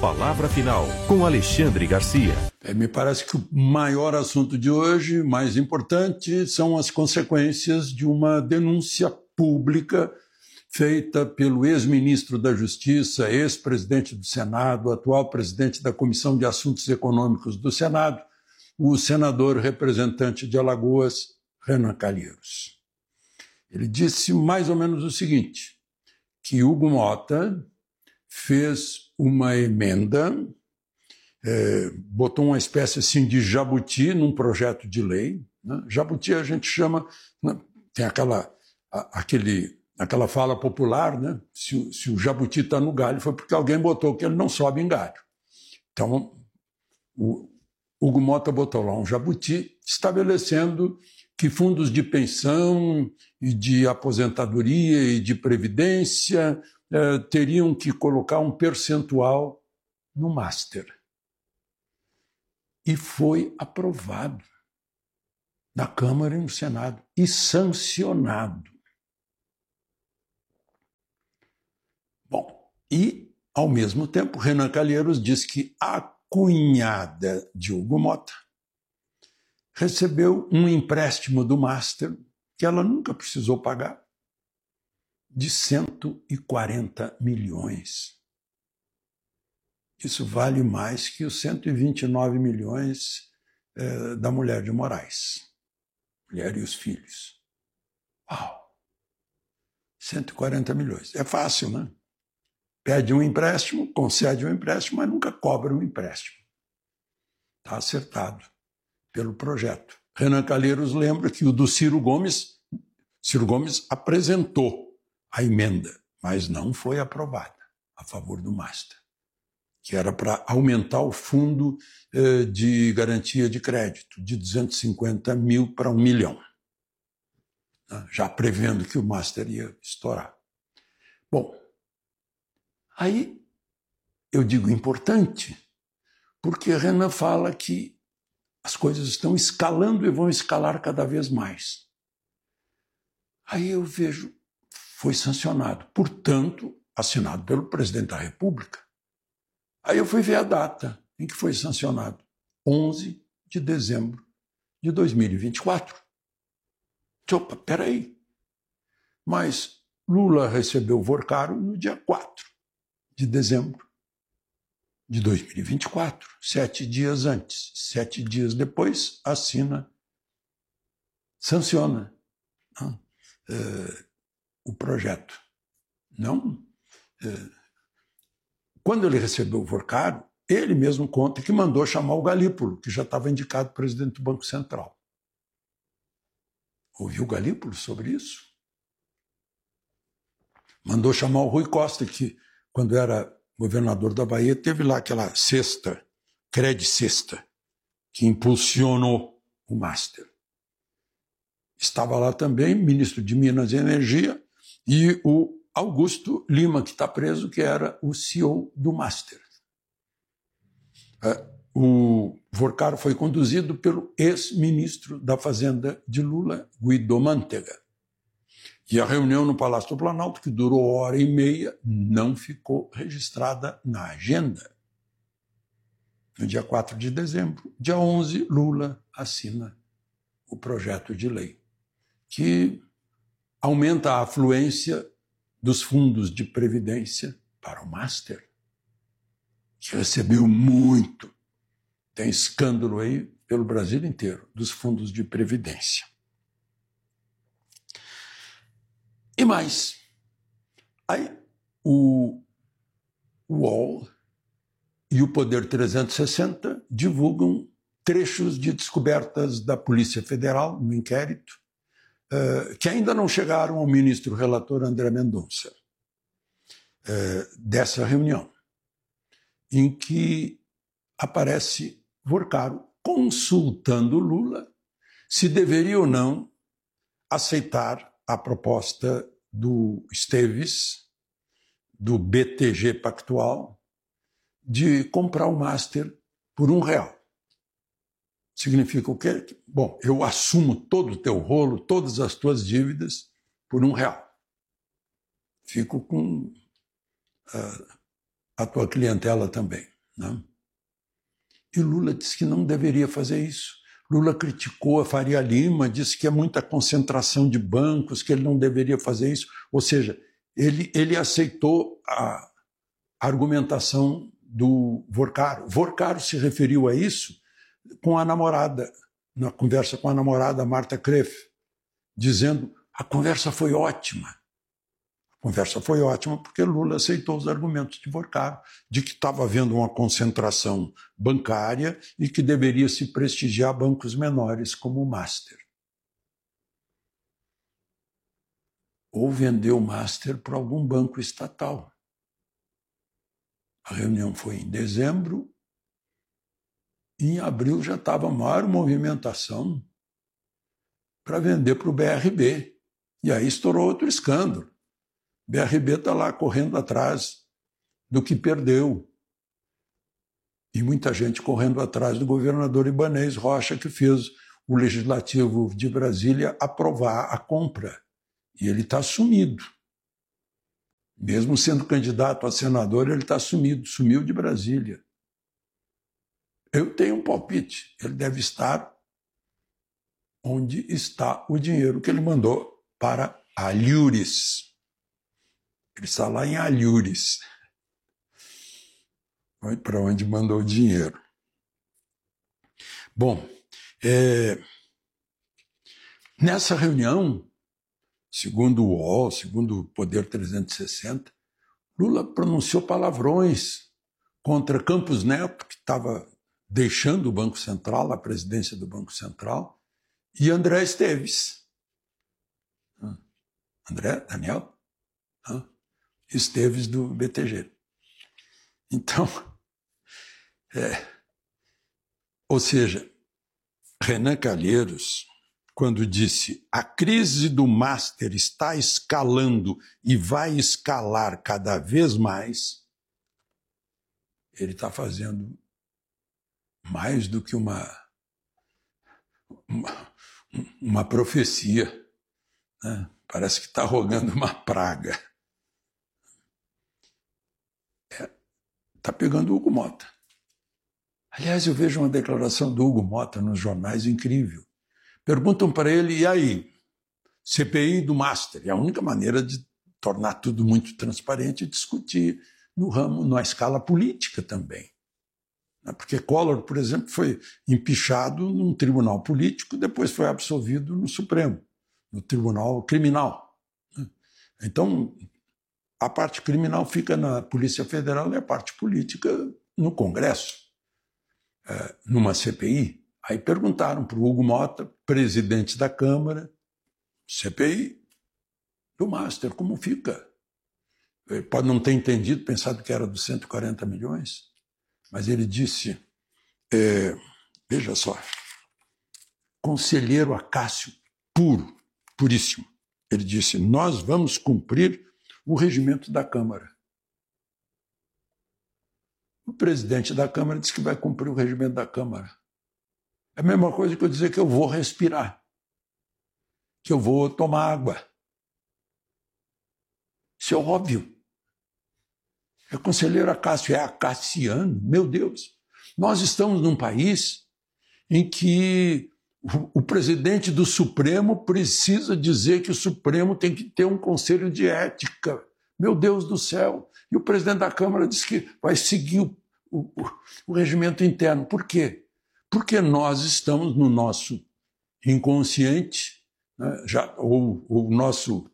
Palavra Final, com Alexandre Garcia. Me parece que o maior assunto de hoje, mais importante, são as consequências de uma denúncia pública feita pelo ex-ministro da Justiça, ex-presidente do Senado, atual presidente da Comissão de Assuntos Econômicos do Senado, o senador representante de Alagoas, Renan Calheiros. Ele disse mais ou menos o seguinte, que Hugo Mota fez uma emenda, botou uma espécie assim de jabuti num projeto de lei. Né? Jabuti a gente chama, né? Tem aquela fala popular, né? Se o jabuti está no galho foi porque alguém botou que ele não sobe em galho. Então, o Hugo Mota botou lá um jabuti estabelecendo que fundos de pensão e de aposentadoria e de previdência teriam que colocar um percentual no Master. E foi aprovado na Câmara e no Senado e sancionado. Bom, e, ao mesmo tempo, Renan Calheiros diz que a cunhada de Hugo Mota recebeu um empréstimo do Master que ela nunca precisou pagar, de 140 milhões. Isso vale mais que os 129 milhões da mulher de Moraes, mulher e os filhos. Uau! 140 milhões. É fácil, né? Pede um empréstimo, concede um empréstimo, mas nunca cobra um empréstimo. Está acertado pelo projeto. Renan Calheiros lembra que o do Ciro Gomes apresentou a emenda, mas não foi aprovada a favor do Master, que era para aumentar o fundo de garantia de crédito de 250 mil para 1 milhão, né? Já prevendo que o Master ia estourar. Bom, aí eu digo importante, porque Renan fala que as coisas estão escalando e vão escalar cada vez mais. Aí eu vejo, foi sancionado, portanto, assinado pelo presidente da República. Aí eu fui ver a data em que foi sancionado, 11 de dezembro de 2024. Opa, peraí. Mas Lula recebeu o Vorcaro no dia 4 de dezembro de 2024, 7 dias antes. 7 dias depois, sanciona o projeto. Não? Quando ele recebeu o Vorcaro, ele mesmo conta que mandou chamar o Galípolo, que já estava indicado presidente do Banco Central. Ouviu o Galípolo sobre isso? Mandou chamar o Rui Costa, que quando era governador da Bahia, teve lá aquela cesta, Credicesta, que impulsionou o Master. Estava lá também ministro de Minas e Energia e o Augusto Lima, que está preso, que era o CEO do Master. O Vorcaro foi conduzido pelo ex-ministro da Fazenda de Lula, Guido Mantega. E a reunião no Palácio do Planalto, que durou 1h30, não ficou registrada na agenda. No dia 4 de dezembro, dia 11, Lula assina o projeto de lei, que aumenta a afluência dos fundos de previdência para o Master, que recebeu muito. Tem escândalo aí pelo Brasil inteiro, dos fundos de previdência. E mais, aí o UOL e o Poder 360 divulgam trechos de descobertas da Polícia Federal no inquérito, que ainda não chegaram ao ministro relator André Mendonça, dessa reunião, em que aparece Vorcaro consultando Lula se deveria ou não aceitar a proposta do Esteves, do BTG Pactual, de comprar o Master por R$1. Significa o quê? Bom, eu assumo todo o teu rolo, todas as tuas dívidas por R$1. Fico com a tua clientela também. Não. E Lula disse que não deveria fazer isso. Lula criticou a Faria Lima, disse que é muita concentração de bancos, que ele não deveria fazer isso. Ou seja, ele aceitou a argumentação do Vorcaro. Vorcaro se referiu a isso com a namorada, na conversa com a namorada Marta Kreff, dizendo: a conversa foi ótima. A conversa foi ótima porque Lula aceitou os argumentos de Vorcaro, de que estava havendo uma concentração bancária e que deveria se prestigiar bancos menores como o Master. Ou vender o Master para algum banco estatal. A reunião foi em dezembro, e em abril já estava a maior movimentação para vender para o BRB. E aí estourou outro escândalo. O BRB está lá correndo atrás do que perdeu. E muita gente correndo atrás do governador Ibanez Rocha, que fez o Legislativo de Brasília aprovar a compra. E ele está sumido. Mesmo sendo candidato a senador, ele está sumido, sumiu de Brasília. Eu tenho um palpite, ele deve estar onde está o dinheiro que ele mandou para Alhures. Ele está lá em Alhures. Para onde mandou o dinheiro. Bom, nessa reunião, segundo o UOL, segundo o Poder 360, Lula pronunciou palavrões contra Campos Neto, que estava deixando o Banco Central, a presidência do Banco Central, e André Esteves. Daniel Esteves, do BTG. Então, ou seja, Renan Calheiros, quando disse a crise do Master está escalando e vai escalar cada vez mais, ele está fazendo mais do que uma profecia, né? Parece que está rogando uma praga. Está pegando o Hugo Motta. Aliás, eu vejo uma declaração do Hugo Motta nos jornais incrível. Perguntam para ele: e aí, CPI do Master? É a única maneira de tornar tudo muito transparente e discutir no ramo, na escala política também. Porque Collor, por exemplo, foi empichado num tribunal político, depois foi absolvido no Supremo, no Tribunal Criminal. Então, a parte criminal fica na Polícia Federal e a parte política no Congresso, numa CPI. Aí perguntaram para o Hugo Motta, presidente da Câmara, CPI do Master, como fica? Ele pode não ter entendido, pensado que era dos 140 milhões, mas ele disse, veja só, conselheiro Acácio puro, puríssimo. Ele disse: nós vamos cumprir o regimento da Câmara. O presidente da Câmara disse que vai cumprir o regimento da Câmara. É a mesma coisa que eu dizer que eu vou respirar, que eu vou tomar água. Isso é óbvio. É conselheiro Acácio, é acaciano, meu Deus. Nós estamos num país em que o presidente do Supremo precisa dizer que o Supremo tem que ter um conselho de ética. Meu Deus do céu. E o presidente da Câmara diz que vai seguir o regimento interno. Por quê? Porque nós estamos no nosso inconsciente, né, ou o nosso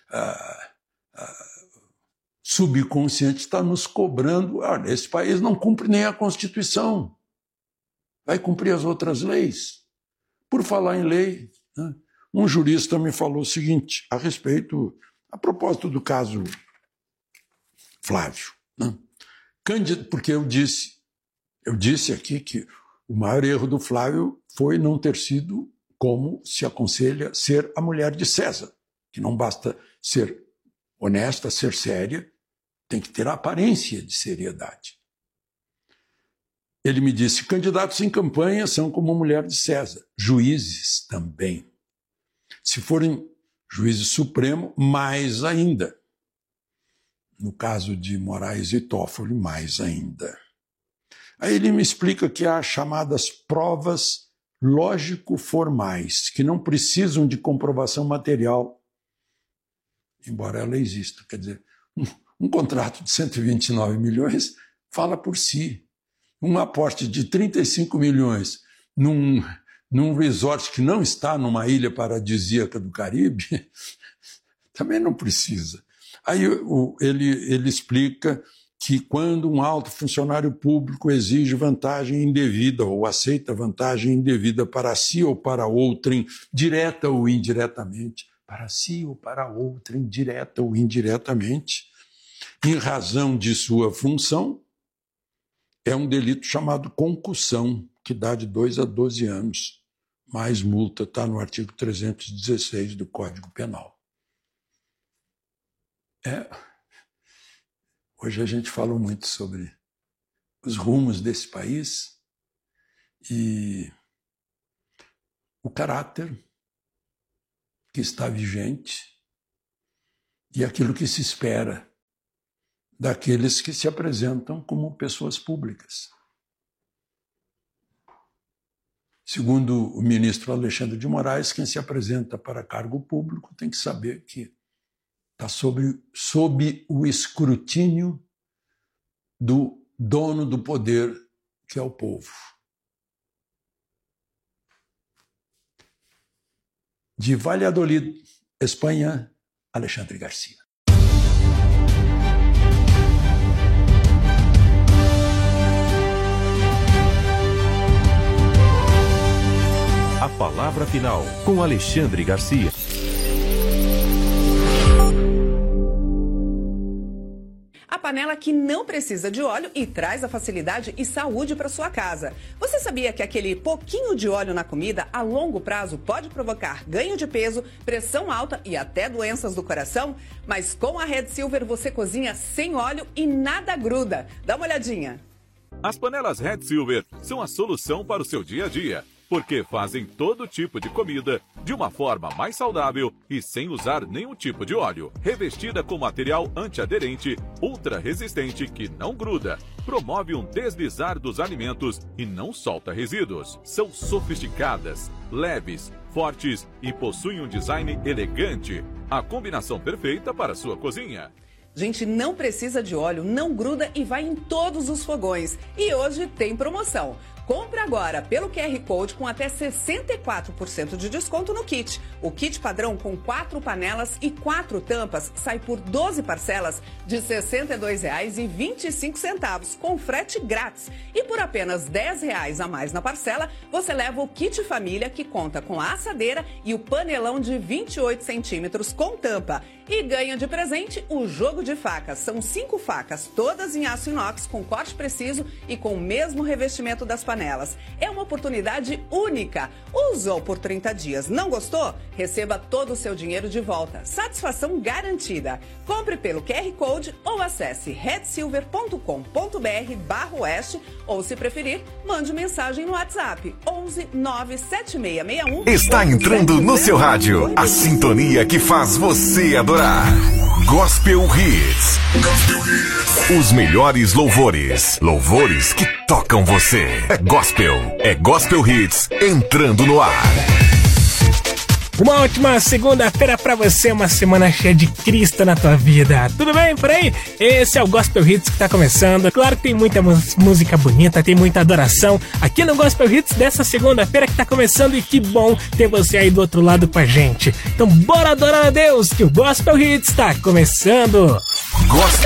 subconsciente está nos cobrando. Esse país não cumpre nem a Constituição. Vai cumprir as outras leis. Por falar em lei, né, um jurista me falou o seguinte, a propósito do caso Flávio, né, porque eu disse aqui que o maior erro do Flávio foi não ter sido, como se aconselha, ser a mulher de César, que não basta ser honesta, ser séria, tem que ter a aparência de seriedade. Ele me disse, candidatos em campanha são como a mulher de César, juízes também. Se forem juízes supremo, mais ainda. No caso de Moraes e Toffoli, mais ainda. Aí ele me explica que há chamadas provas lógico-formais, que não precisam de comprovação material, embora ela exista. Quer dizer, um contrato de 129 milhões fala por si. Um aporte de 35 milhões num resort que não está numa ilha paradisíaca do Caribe, também não precisa. Aí ele explica que quando um alto funcionário público exige vantagem indevida ou aceita vantagem indevida para si ou para outrem, direta ou indiretamente, para si ou para outrem, direta ou indiretamente, em razão de sua função, é um delito chamado concussão, que dá de 2 a 12 anos, mais multa, está no artigo 316 do Código Penal. Hoje a gente falou muito sobre os rumos desse país e o caráter que está vigente e aquilo que se espera daqueles que se apresentam como pessoas públicas. Segundo o ministro Alexandre de Moraes, quem se apresenta para cargo público tem que saber que está sob o escrutínio do dono do poder, que é o povo. De Valladolid, Espanha, Alexandre Garcia. A palavra final, com Alexandre Garcia. A panela que não precisa de óleo e traz a facilidade e saúde para sua casa. Você sabia que aquele pouquinho de óleo na comida, a longo prazo, pode provocar ganho de peso, pressão alta e até doenças do coração? Mas com a Red Silver você cozinha sem óleo e nada gruda. Dá uma olhadinha. As panelas Red Silver são a solução para o seu dia a dia, porque fazem todo tipo de comida de uma forma mais saudável e sem usar nenhum tipo de óleo. Revestida com material antiaderente, ultra resistente que não gruda, promove um deslizar dos alimentos e não solta resíduos. São sofisticadas, leves, fortes e possuem um design elegante. A combinação perfeita para a sua cozinha. Gente, não precisa de óleo, não gruda e vai em todos os fogões. E hoje tem promoção. Compre agora pelo QR Code com até 64% de desconto no kit. O kit padrão com 4 panelas e 4 tampas sai por 12 parcelas de R$ 62,25 com frete grátis. E por apenas R$ 10 a mais na parcela, você leva o kit família que conta com a assadeira e o panelão de 28 centímetros com tampa. E ganha de presente o jogo de facas. São 5 facas, todas em aço inox com corte preciso e com o mesmo revestimento das panelas. É uma oportunidade única. Usou por 30 dias, não gostou? Receba todo o seu dinheiro de volta. Satisfação garantida. Compre pelo QR Code ou acesse redsilver.com.br/oeste ou, se preferir, mande mensagem no WhatsApp 11 97661. Está entrando no seu rádio a sintonia que faz você adorar. Gospel Hits. Os melhores louvores. Louvores que tocam você. É Gospel Hits entrando no ar. Uma ótima segunda-feira pra você, uma semana cheia de Cristo na tua vida. Tudo bem por aí? Esse é o Gospel Hits que tá começando. Claro que tem muita música bonita, tem muita adoração aqui no Gospel Hits dessa segunda-feira que tá começando, e que bom ter você aí do outro lado com a gente. Então bora adorar a Deus, que o Gospel Hits tá começando.